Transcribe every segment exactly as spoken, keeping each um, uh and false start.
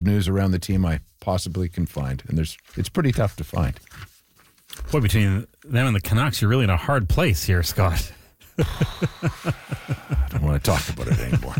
news around the team I possibly can find. And there's it's pretty tough to find. Boy, between them and the Canucks, you're really in a hard place here, Scott. I don't want to talk about it anymore.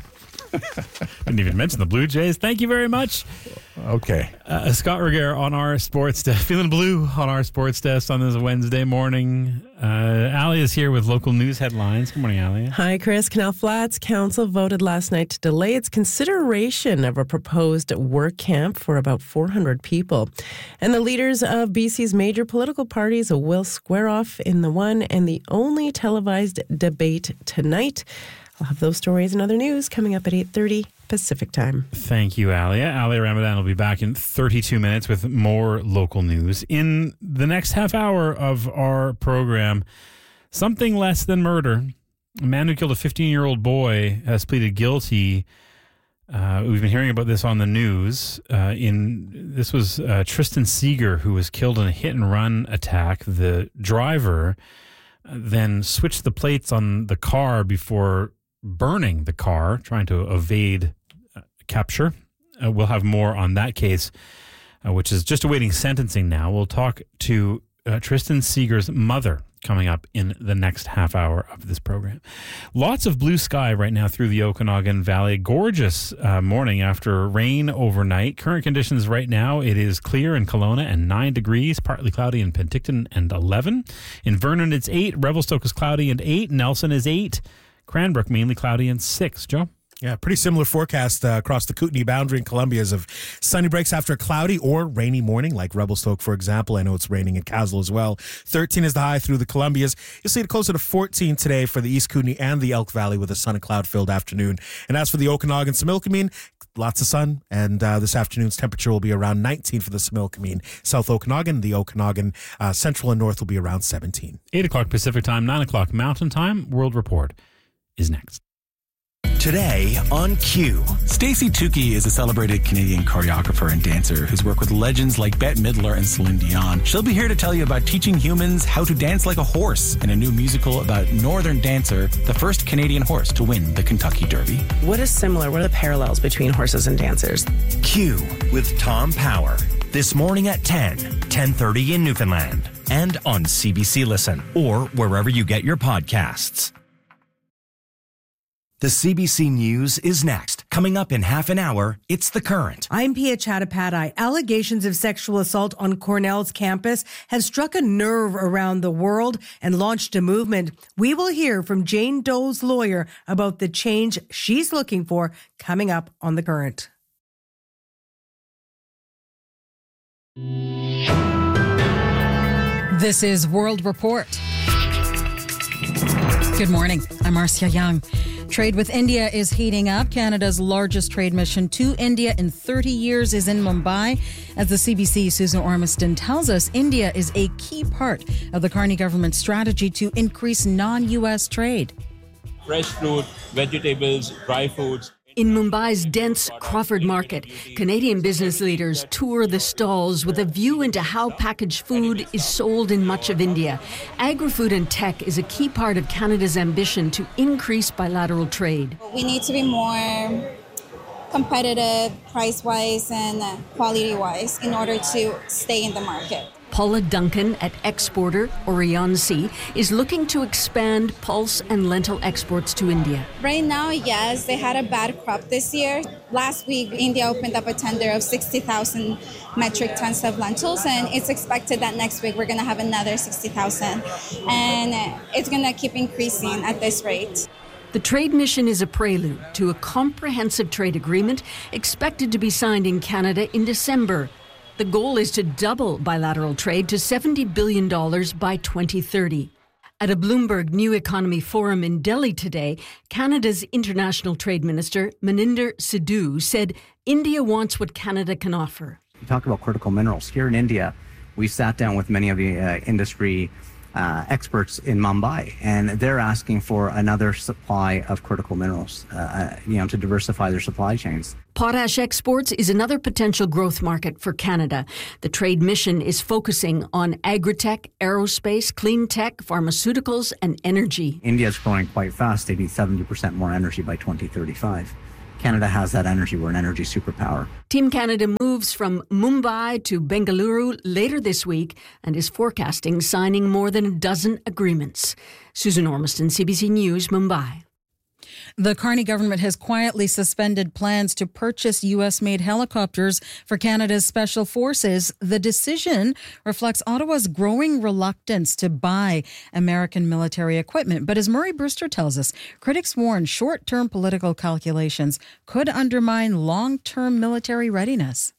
Didn't even mention the Blue Jays. Thank you very much. Okay. Uh, Scott Regehr on our sports desk. Feeling blue on our sports desk on this Wednesday morning. Uh, Ali is here with local news headlines. Good morning, Ali. Hi, Chris. Canal Flats Council voted last night to delay its consideration of a proposed work camp for about four hundred people. And the leaders of B C's major political parties will square off in the one and the only televised debate tonight. I'll have those stories and other news coming up at eight thirty Pacific time. Thank you, Ali. Ali Ramadan will be back in thirty-two minutes with more local news. In the next half hour of our program, something less than murder. A man who killed a fifteen-year-old boy has pleaded guilty. Uh, we've been hearing about this on the news. Uh, in This was uh, Tristan Seeger, who was killed in a hit-and-run attack. The driver then switched the plates on the car before burning the car, trying to evade uh, capture. Uh, we'll have more on that case, uh, which is just awaiting sentencing now. We'll talk to uh, Tristan Seeger's mother coming up in the next half hour of this program. Lots of blue sky right now through the Okanagan Valley. Gorgeous uh, morning after rain overnight. Current conditions right now, it is clear in Kelowna and nine degrees, partly cloudy in Penticton and eleven. In Vernon, it's eight. Revelstoke is cloudy and eight. Nelson is eight. Cranbrook mainly cloudy and six. Joe? Yeah, pretty similar forecast uh, across the Kootenay boundary in Columbia's of sunny breaks after a cloudy or rainy morning, like Revelstoke, for example. I know it's raining in Castle as well. thirteen is the high through the Columbias. You'll see it closer to fourteen today for the East Kootenay and the Elk Valley with a sun and cloud-filled afternoon. And as for the Okanagan, Similkameen, lots of sun, and uh, this afternoon's temperature will be around nineteen for the Similkameen. South Okanagan, the Okanagan uh, Central and North will be around seventeen. eight o'clock Pacific time, nine o'clock Mountain time. World Report is next. Today on Q. Stacey Tukey is a celebrated Canadian choreographer and dancer who's worked with legends like Bette Midler and Celine Dion. She'll be here to tell you about teaching humans how to dance like a horse in a new musical about Northern Dancer, the first Canadian horse to win the Kentucky Derby. What is similar? What are the parallels between horses and dancers? Q with Tom Power. This morning at ten, ten thirty in Newfoundland. And on C B C Listen or wherever you get your podcasts. The C B C News is next. Coming up in half an hour, it's The Current. I'm Pia Chattopadhyay. Allegations of sexual assault on Cornell's campus have struck a nerve around the world and launched a movement. We will hear from Jane Doe's lawyer about the change she's looking for coming up on The Current. This is World Report. Good morning. I'm Marcia Young. Trade with India is heating up. Canada's largest trade mission to India in thirty years is in Mumbai. As the C B C's Susan Ormiston tells us, India is a key part of the Carney government's strategy to increase non-U S trade. Fresh fruit, vegetables, dry foods. In Mumbai's dense Crawford Market, Canadian business leaders tour the stalls with a view into how packaged food is sold in much of India. Agri-food and tech is a key part of Canada's ambition to increase bilateral trade. We need to be more competitive price-wise and quality-wise in order to stay in the market. Paula Duncan at exporter Orion C is looking to expand pulse and lentil exports to India. Right now, yes, they had a bad crop this year. Last week, India opened up a tender of sixty thousand metric tons of lentils, and it's expected that next week we're going to have another sixty thousand. And it's going to keep increasing at this rate. The trade mission is a prelude to a comprehensive trade agreement expected to be signed in Canada in December. The goal is to double bilateral trade to seventy billion dollars by twenty thirty. At a Bloomberg New Economy Forum in Delhi today, Canada's International Trade Minister, Maninder Sidhu, said India wants what Canada can offer. You talk about critical minerals. Here in India, we sat down with many of the uh, industry uh, experts in Mumbai, and they're asking for another supply of critical minerals, uh, you know, to diversify their supply chains. Potash exports is another potential growth market for Canada. The trade mission is focusing on agri-tech, aerospace, clean tech, pharmaceuticals, and energy. India is growing quite fast. They need seventy percent more energy by twenty thirty-five. Canada has that energy. We're an energy superpower. Team Canada moves from Mumbai to Bengaluru later this week and is forecasting signing more than a dozen agreements. Susan Ormiston, C B C News, Mumbai. The Carney government has quietly suspended plans to purchase U S-made helicopters for Canada's special forces. The decision reflects Ottawa's growing reluctance to buy American military equipment. But as Murray Brewster tells us, critics warn short-term political calculations could undermine long-term military readiness.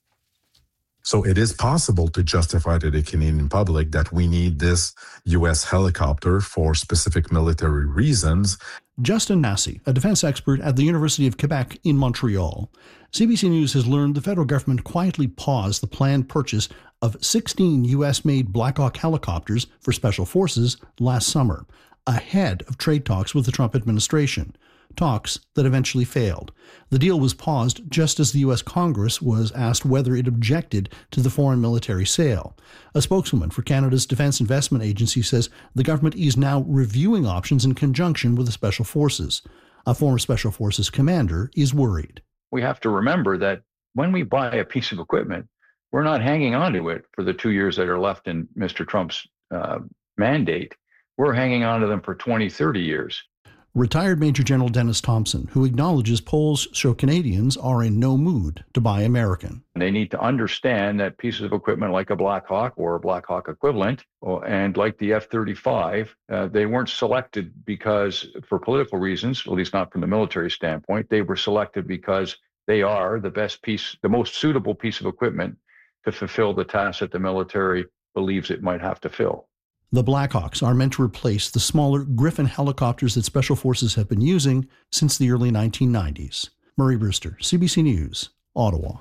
So it is possible to justify to the Canadian public that we need this U S helicopter for specific military reasons. Justin Massey, a defense expert at the University of Quebec in Montreal. C B C News has learned the federal government quietly paused the planned purchase of sixteen U S-made Black Hawk helicopters for special forces last summer, ahead of trade talks with the Trump administration. Talks that eventually failed. The deal was paused just as the U S Congress was asked whether it objected to the foreign military sale. A spokeswoman for Canada's Defence Investment Agency says the government is now reviewing options in conjunction with the Special Forces. A former Special Forces commander is worried. We have to remember that when we buy a piece of equipment, we're not hanging on to it for the two years that are left in Mister Trump's uh, mandate. We're hanging on to them for twenty, thirty years. Retired Major General Dennis Thompson, who acknowledges polls show Canadians are in no mood to buy American. They need to understand that pieces of equipment like a Black Hawk or a Black Hawk equivalent, and like the F thirty-five, uh, they weren't selected because, for political reasons, at least not from the military standpoint, they were selected because they are the best piece, the most suitable piece of equipment to fulfill the task that the military believes it might have to fill. The Blackhawks are meant to replace the smaller Griffin helicopters that Special Forces have been using since the early nineteen nineties. Murray Brewster, C B C News, Ottawa.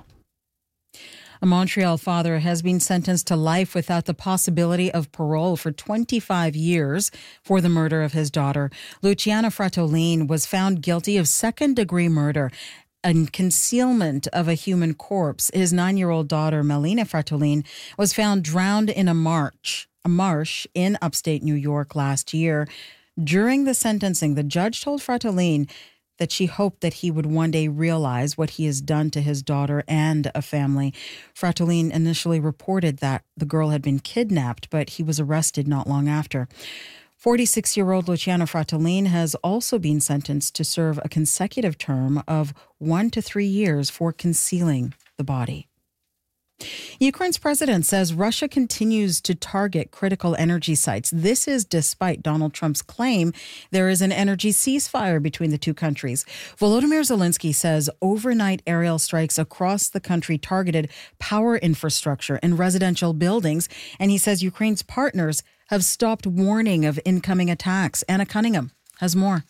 A Montreal father has been sentenced to life without the possibility of parole for twenty-five years for the murder of his daughter. Luciana Fratolin was found guilty of second-degree murder and concealment of a human corpse. His nine-year-old daughter, Melina Fratolin, was found drowned in a marsh. a marsh in upstate New York last year. During the sentencing, the judge told Fratolin that she hoped that he would one day realize what he has done to his daughter and a family. Fratolin initially reported that the girl had been kidnapped, but he was arrested not long after. forty-six-year-old Luciana Fratolin has also been sentenced to serve a consecutive term of one to three years for concealing the body. Ukraine's president says Russia continues to target critical energy sites. This is despite Donald Trump's claim there is an energy ceasefire between the two countries. Volodymyr Zelensky says overnight aerial strikes across the country targeted power infrastructure and residential buildings, and he says Ukraine's partners have stopped warning of incoming attacks. Anna Cunningham has more.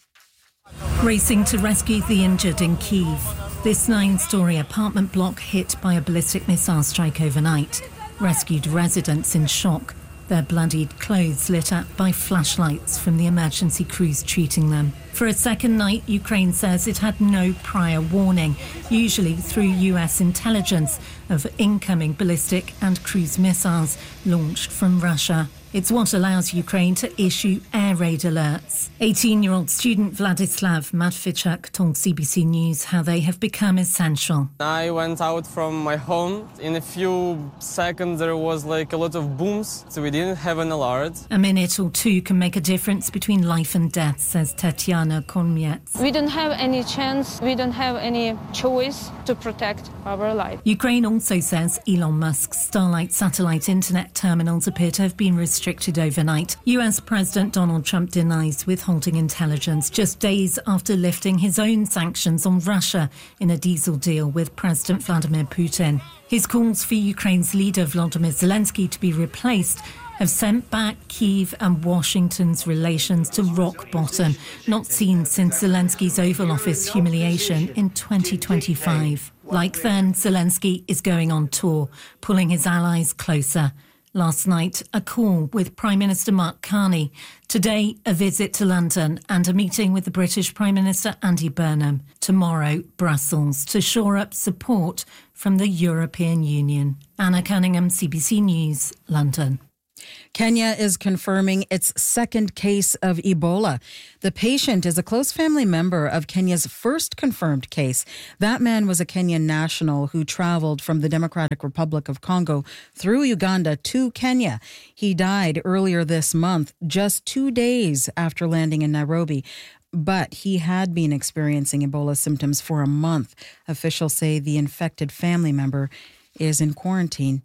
Racing to rescue the injured in Kyiv. This nine-storey apartment block hit by a ballistic missile strike overnight. Rescued residents in shock, their bloodied clothes lit up by flashlights from the emergency crews treating them. For a second night, Ukraine says it had no prior warning, usually through U S intelligence, of incoming ballistic and cruise missiles launched from Russia. It's what allows Ukraine to issue air raid alerts. eighteen-year-old student Vladislav Matvichuk told C B C News how they have become essential. I went out from my home. In a few seconds there was like a lot of booms, so we didn't have an alert. A minute or two can make a difference between life and death, says Tatiana Konmiets. We don't have any chance, we don't have any choice to protect our life. Ukraine also says Elon Musk's Starlink satellite internet terminals appear to have been restricted restricted overnight. U S President Donald Trump denies withholding intelligence just days after lifting his own sanctions on Russia in a diesel deal with President Vladimir Putin. His calls for Ukraine's leader Volodymyr Zelensky to be replaced have sent back Kyiv and Washington's relations to rock bottom, not seen since Zelensky's Oval Office humiliation in twenty twenty-five. Like then, Zelensky is going on tour, pulling his allies closer. Last night, a call with Prime Minister Mark Carney. Today, a visit to London and a meeting with the British Prime Minister Andy Burnham. Tomorrow, Brussels, to shore up support from the European Union. Anna Cunningham, C B C News, London. Kenya is confirming its second case of Ebola. The patient is a close family member of Kenya's first confirmed case. That man was a Kenyan national who traveled from the Democratic Republic of Congo through Uganda to Kenya. He died earlier this month, just two days after landing in Nairobi. But he had been experiencing Ebola symptoms for a month. Officials say the infected family member is in quarantine.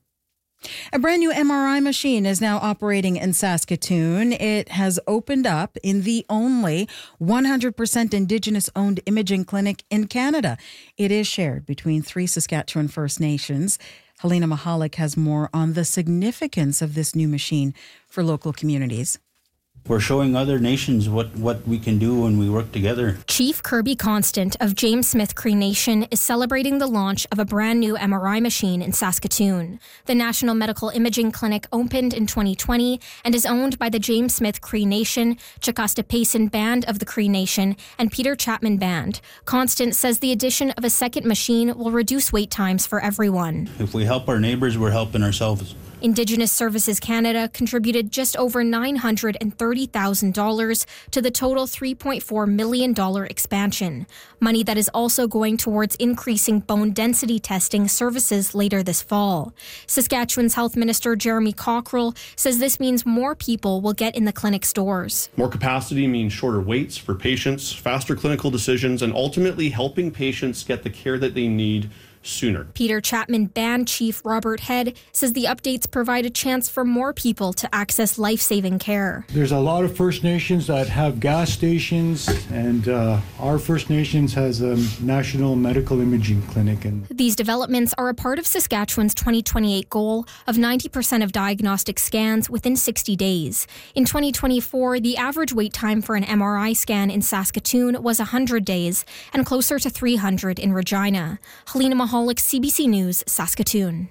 A brand new M R I machine is now operating in Saskatoon. It has opened up in the only one hundred percent Indigenous-owned imaging clinic in Canada. It is shared between three Saskatchewan First Nations. Helena Mahalik has more on the significance of this new machine for local communities. We're showing other nations what, what we can do when we work together. Chief Kirby Constant of James Smith Cree Nation is celebrating the launch of a brand new M R I machine in Saskatoon. The National Medical Imaging Clinic opened in twenty twenty and is owned by the James Smith Cree Nation, Jocasta Payson Band of the Cree Nation, and Peter Chapman Band. Constant says the addition of a second machine will reduce wait times for everyone. If we help our neighbors, we're helping ourselves. Indigenous Services Canada contributed just over nine hundred thirty thousand dollars to the total three point four million dollars expansion, money that is also going towards increasing bone density testing services later this fall. Saskatchewan's Health Minister Jeremy Cockrell says this means more people will get in the clinic's doors. More capacity means shorter waits for patients, faster clinical decisions, and ultimately helping patients get the care that they need sooner. Peter Chapman Band Chief Robert Head says the updates provide a chance for more people to access life-saving care. There's a lot of First Nations that have gas stations, and uh, our First Nations has a national medical imaging clinic. And these developments are a part of Saskatchewan's twenty twenty-eight goal of ninety percent of diagnostic scans within sixty days. In twenty twenty-four, the average wait time for an M R I scan in Saskatoon was one hundred days and closer to three hundred in Regina. Helena Mahalik, C B C News, Saskatoon.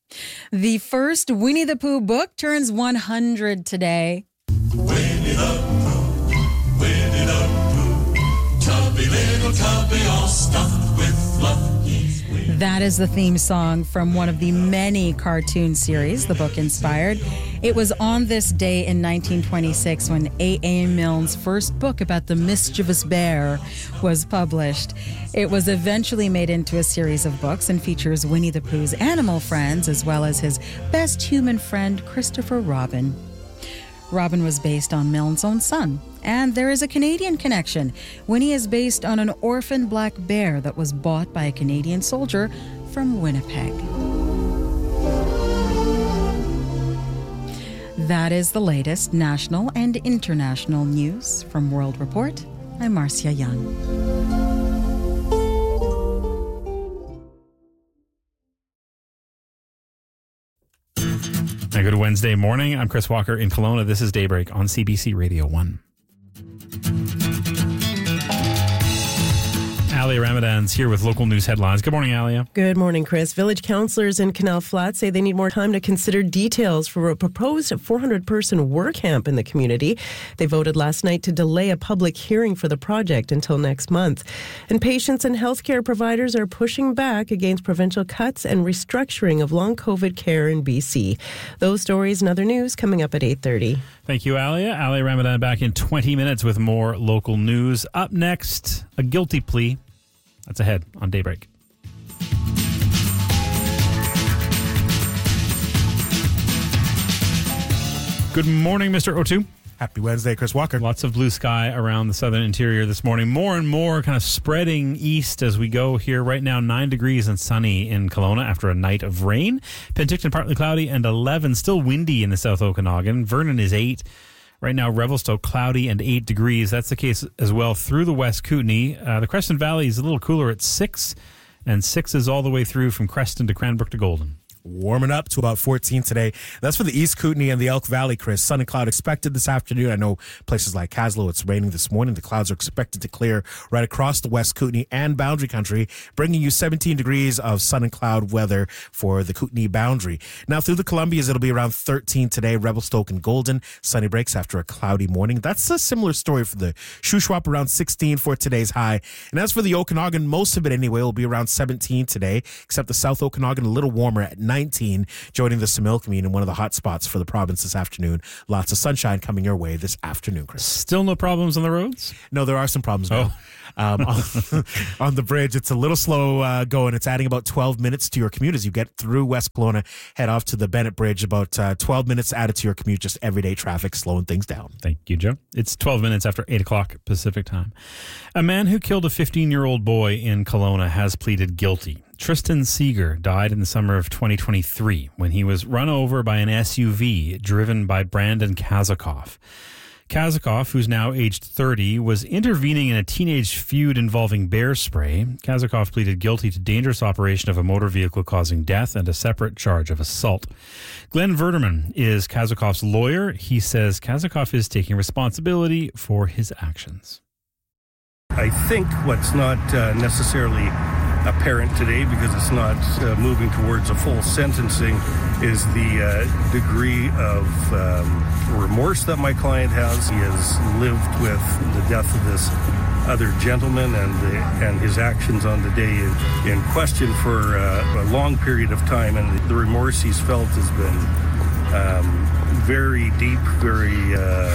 The first Winnie the Pooh book turns one hundred today. Winnie the Pooh, Winnie the Pooh, tubby little tubby all stuffed with fluff. That is the theme song from one of the many cartoon series the book inspired. It was on this day in nineteen twenty-six when A A. Milne's first book about the mischievous bear was published. It was eventually made into a series of books and features Winnie the Pooh's animal friends as well as his best human friend, Christopher Robin. Robin was based on Milne's own son. And there is a Canadian connection. Winnie is based on an orphan black bear that was bought by a Canadian soldier from Winnipeg. That is the latest national and international news from World Report. I'm Marcia Young. A good Wednesday morning. I'm Chris Walker in Kelowna. This is Daybreak on C B C Radio one. Alia Ramadan's here with local news headlines. Good morning, Alia. Good morning, Chris. Village councillors in Canal Flat say they need more time to consider details for a proposed four hundred person work camp in the community. They voted last night to delay a public hearing for the project until next month. And patients and healthcare providers are pushing back against provincial cuts and restructuring of long COVID care in B C. Those stories and other news coming up at eight thirty. Thank you, Alia. Alia Ramadan back in twenty minutes with more local news. Up next, a guilty plea. That's ahead on Daybreak. Good morning, Mister O'Toole. Happy Wednesday, Chris Walker. Lots of blue sky around the southern interior this morning. More and more kind of spreading east as we go here. Right now, nine degrees and sunny in Kelowna after a night of rain. Penticton partly cloudy and eleven. Still windy in the South Okanagan. Vernon is eight. Right now, Revelstoke, cloudy and eight degrees. That's the case as well through the West Kootenay. Uh, the Creston Valley is a little cooler at six, and six is all the way through from Creston to Cranbrook to Golden. Warming up to about fourteen today. That's for the East Kootenay and the Elk Valley, Chris. Sun and cloud expected this afternoon. I know places like Kaslo, it's raining this morning. The clouds are expected to clear right across the West Kootenay and Boundary Country, bringing you seventeen degrees of sun and cloud weather for the Kootenay boundary. Now through the Columbias, it'll be around thirteen today. Revelstoke and Golden, sunny breaks after a cloudy morning. That's a similar story for the Shuswap, around sixteen for today's high. And as for the Okanagan, most of it anyway will be around seventeen today, except the South Okanagan a little warmer at nineteen, joining the Similkameen in one of the hot spots for the province this afternoon. Lots of sunshine coming your way this afternoon, Chris. Still no problems on the roads? No, there are some problems now. Oh. Um, on, on the bridge, it's a little slow uh, going. It's adding about twelve minutes to your commute as you get through West Kelowna, head off to the Bennett Bridge. About uh, twelve minutes added to your commute, just everyday traffic slowing things down. Thank you, Joe. It's twelve minutes after eight o'clock Pacific time. A man who killed a fifteen-year-old boy in Kelowna has pleaded guilty. Tristan Seeger died in the summer of twenty twenty-three when he was run over by an S U V driven by Brandon Kazakoff. Kazakoff, who's now aged thirty, was intervening in a teenage feud involving bear spray. Kazakoff pleaded guilty to dangerous operation of a motor vehicle causing death and a separate charge of assault. Glenn Verderman is Kazakoff's lawyer. He says Kazakoff is taking responsibility for his actions. I think what's not uh, necessarily apparent today, because it's not uh, moving towards a full sentencing, is the uh, degree of um, remorse that my client has. He has lived with the death of this other gentleman and the, and his actions on the day in, in question for uh, a long period of time, and the, the remorse he's felt has been um, very deep, very uh,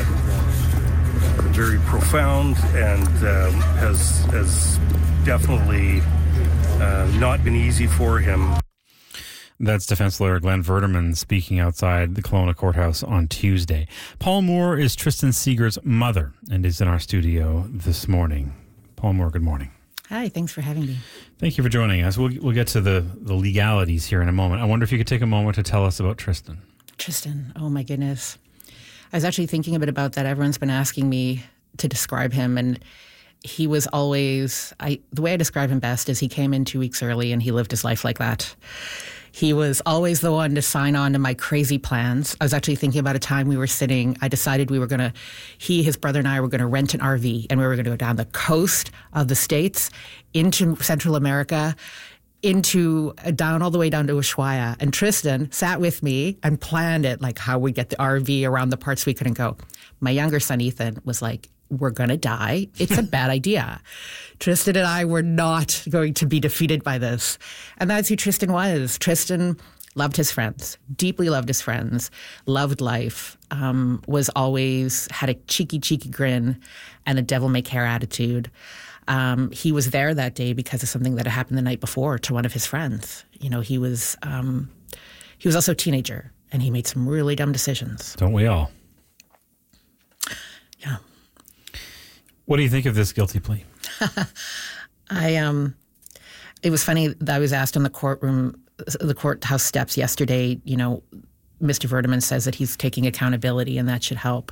very profound, and um, has has definitely uh, not been easy for him. That's defense lawyer Glenn Verderman speaking outside the Kelowna courthouse on Tuesday. Paul Moore is Tristan Seeger's mother and is in our studio this morning. Paul Moore, good morning. Hi, thanks for having me. Thank you for joining us. We'll, we'll get to the, the legalities here in a moment. I wonder if you could take a moment to tell us about Tristan. Tristan, oh my goodness. I was actually thinking a bit about that. Everyone's been asking me to describe him, and he was always, I, the way I describe him best is he came in two weeks early and he lived his life like that. He was always the one to sign on to my crazy plans. I was actually thinking about a time we were sitting, I decided we were going to, he, his brother and I were going to rent an R V, and we were going to go down the coast of the States into Central America, into down all the way down to Ushuaia. And Tristan sat with me and planned it, like how we get the R V around the parts we couldn't go. My younger son, Ethan, was like, we're going to die. It's a bad idea. Tristan and I were not going to be defeated by this. And that's who Tristan was. Tristan loved his friends, deeply loved his friends, loved life, um, was always had a cheeky, cheeky grin and a devil-may-care attitude. Um, he was there that day because of something that had happened the night before to one of his friends. You know, he was um, he was also a teenager, and he made some really dumb decisions. Don't we all? Yeah. What do you think of this guilty plea? I um, it was funny that I was asked in the courtroom, the courthouse steps yesterday. You know, Mister Verderman says that he's taking accountability, and that should help.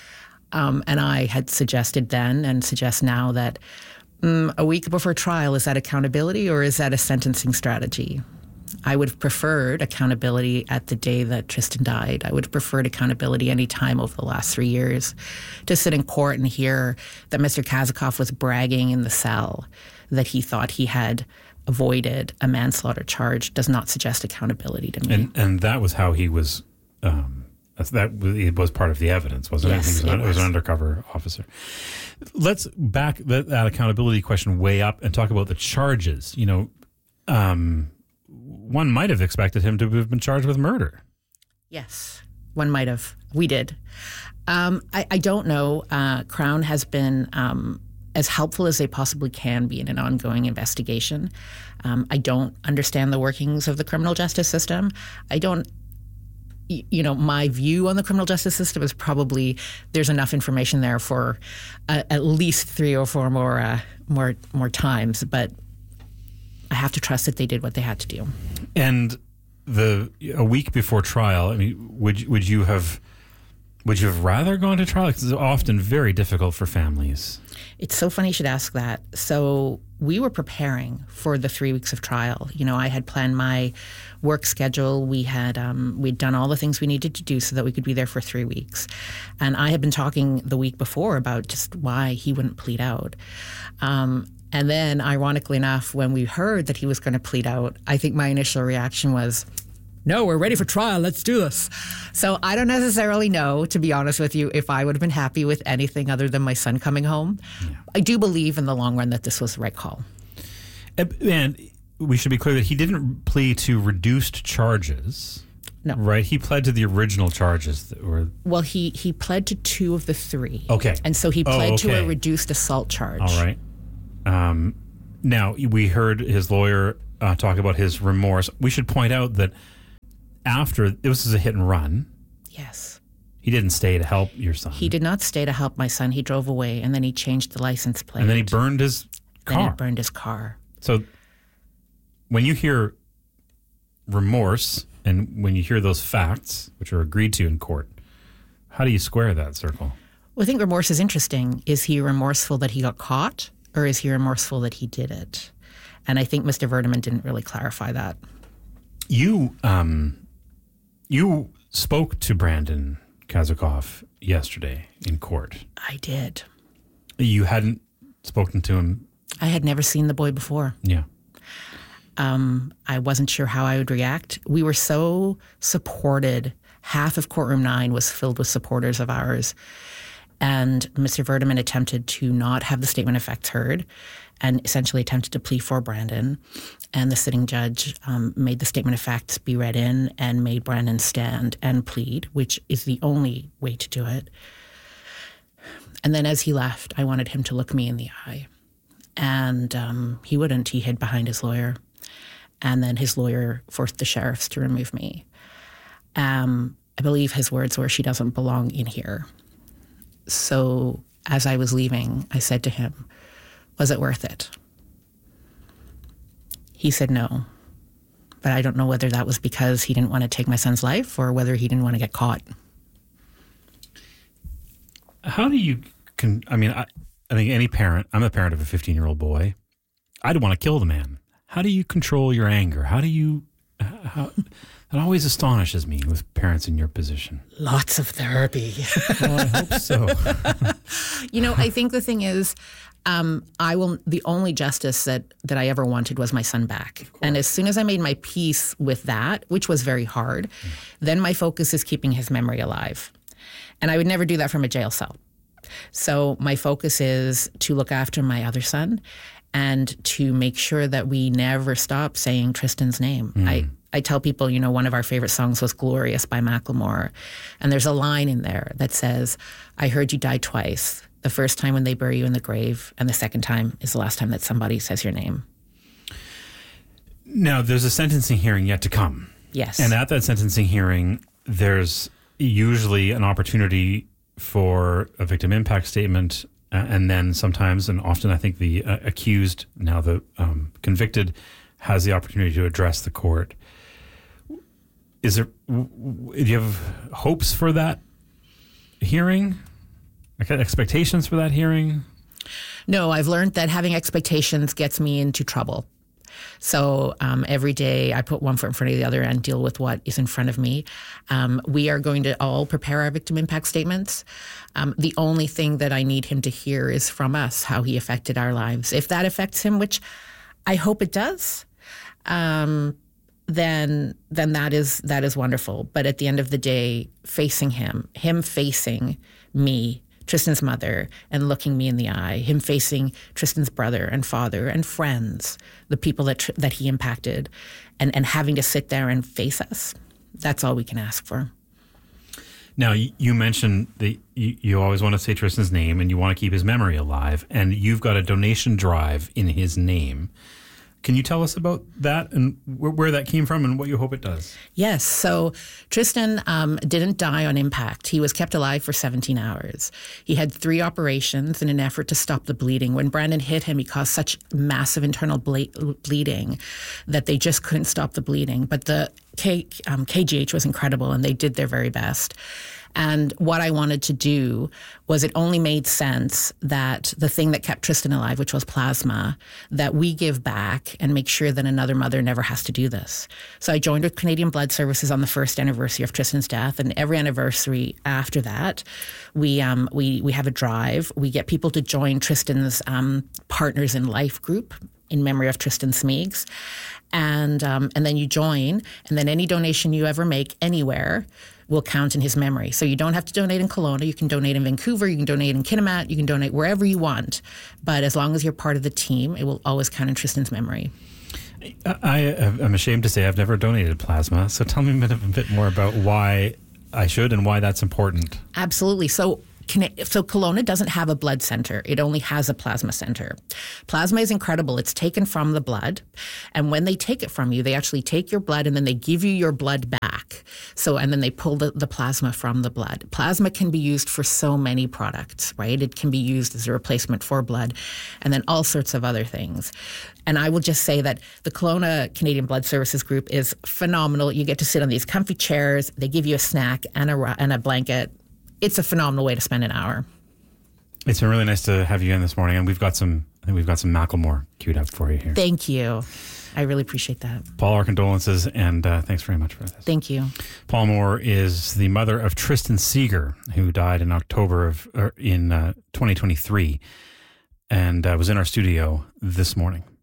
Um, and I had suggested then, and suggest now, that um, a week before trial, is that accountability or is that a sentencing strategy? I would have preferred accountability at the day that Tristan died. I would have preferred accountability any time over the last three years. To sit in court and hear that Mister Kazakoff was bragging in the cell that he thought he had avoided a manslaughter charge does not suggest accountability to me. And and that was how he was, um, that was, was part of the evidence, wasn't yes, it? He was, it an, was. was an undercover officer. Let's back that, that accountability question way up and talk about the charges. You know, um... one might have expected him to have been charged with murder. Yes, one might have. We did. Um, I, I don't know. Uh, Crown has been um, as helpful as they possibly can be in an ongoing investigation. Um, I don't understand the workings of the criminal justice system. I don't, you know, my view on the criminal justice system is probably there's enough information there for uh, at least three or four more, uh, more, more times, but I have to trust that they did what they had to do. And the a week before trial, I mean, would would you have would you have rather gone to trial? Because it's often very difficult for families. It's so funny you should ask that. So we were preparing for the three weeks of trial. You know, I had planned my work schedule. We had um, we'd done all the things we needed to do so that we could be there for three weeks. And I had been talking the week before about just why he wouldn't plead out. Um, And then, ironically enough, when we heard that he was going to plead out, I think my initial reaction was, no, we're ready for trial. Let's do this. So I don't necessarily know, to be honest with you, if I would have been happy with anything other than my son coming home. Yeah. I do believe in the long run that this was the right call. And we should be clear that he didn't plead to reduced charges. No. Right? He pled to the original charges that were. Well, he, he pled to two of the three. Okay. And so he Oh, pled to okay. a reduced assault charge. All right. Um, now, we heard his lawyer uh, talk about his remorse. We should point out that after, this was a hit and run. Yes. He didn't stay to help your son. He did not stay to help my son. He drove away, and then he changed the license plate. And then he burned his car. Then he burned his car. So when you hear remorse and when you hear those facts, which are agreed to in court, how do you square that circle? Well, I think remorse is interesting. Is he remorseful that he got caught, or is he remorseful that he did it? And I think Mister Verdeman didn't really clarify that. You um, you spoke to Brandon Kazakov yesterday in court. I did. You hadn't spoken to him? I had never seen the boy before. Yeah. Um, I wasn't sure how I would react. We were so supported. Half of Courtroom nine was filled with supporters of ours. And Mister Verdeman attempted to not have the statement of facts heard and essentially attempted to plea for Brandon. And the sitting judge um, made the statement of facts be read in and made Brandon stand and plead, which is the only way to do it. And then as he left, I wanted him to look me in the eye. And um, he wouldn't. He hid behind his lawyer. And then his lawyer forced the sheriffs to remove me. Um, I believe his words were, "She doesn't belong in here." So as I was leaving, I said to him, "Was it worth it?" He said no. But I don't know whether that was because he didn't want to take my son's life or whether he didn't want to get caught. How do you, con- I mean, I, I think any parent, I'm a parent of a fifteen-year-old boy, I'd want to kill the man. How do you control your anger? How do you, how, that always astonishes me with parents in your position. Lots of therapy. Well, I hope so. You know, I think the thing is, um, I will, the only justice that, that I ever wanted was my son back. And as soon as I made my peace with that, which was very hard, mm. then my focus is keeping his memory alive. And I would never do that from a jail cell. So my focus is to look after my other son and to make sure that we never stop saying Tristan's name. Mm. I, I tell people, you know, one of our favorite songs was Glorious by Macklemore. And there's a line in there that says, "I heard you die twice. The first time when they bury you in the grave, and the second time is the last time that somebody says your name." Now, there's a sentencing hearing yet to come. Yes. And at that sentencing hearing, there's usually an opportunity for a victim impact statement, uh, and then sometimes, and often I think the uh, accused, now the um, convicted, has the opportunity to address the court. Is there, w- w- do you have hopes for that hearing? Like expectations for that hearing? No, I've learned that having expectations gets me into trouble. So um, every day I put one foot in front of the other and deal with what is in front of me. Um, we are going to all prepare our victim impact statements. Um, the only thing that I need him to hear is from us, how he affected our lives. If that affects him, which I hope it does, um, then then that is that is wonderful. But at the end of the day, facing him, him facing me, Tristan's mother, and looking me in the eye, him facing Tristan's brother and father and friends, the people that tr- that he impacted, and, and having to sit there and face us, that's all we can ask for. Now, you mentioned that you, you always want to say Tristan's name and you want to keep his memory alive, and you've got a donation drive in his name. Can you tell us about that and wh- where that came from and what you hope it does? Yes. So Tristan um, didn't die on impact. He was kept alive for seventeen hours. He had three operations in an effort to stop the bleeding. When Brandon hit him, he caused such massive internal ble- bleeding that they just couldn't stop the bleeding. But the K, um, K G H was incredible, and they did their very best. And what I wanted to do was, it only made sense that the thing that kept Tristan alive, which was plasma, that we give back and make sure that another mother never has to do this. So I joined with Canadian Blood Services on the first anniversary of Tristan's death, and every anniversary after that, we um, we we have a drive. We get people to join Tristan's um, Partners in Life group in memory of Tristan Smeags. And um, and then you join, and then any donation you ever make anywhere will count in his memory. So you don't have to donate in Kelowna. You can donate in Vancouver. You can donate in Kitimat. You can donate wherever you want. But as long as you're part of the team, it will always count in Tristan's memory. I am ashamed to say I've never donated plasma. So tell me a bit, a bit more about why I should and why that's important. Absolutely. So So Kelowna doesn't have a blood center. It only has a plasma center. Plasma is incredible. It's taken from the blood. And when they take it from you, they actually take your blood and then they give you your blood back. So, and then they pull the, the plasma from the blood. Plasma can be used for so many products, right? It can be used as a replacement for blood and then all sorts of other things. And I will just say that the Kelowna Canadian Blood Services Group is phenomenal. You get to sit on these comfy chairs. They give you a snack and a, and a blanket. It's a phenomenal way to spend an hour. It's been really nice to have you in this morning, and we've got some. I think we've got some Macklemore queued up for you here. Thank you. I really appreciate that. Paul, our condolences, and uh, thanks very much for this. Thank you. Paul Moore is the mother of Tristan Seeger, who died in October of er, in uh, twenty twenty-three, and uh, was in our studio this morning.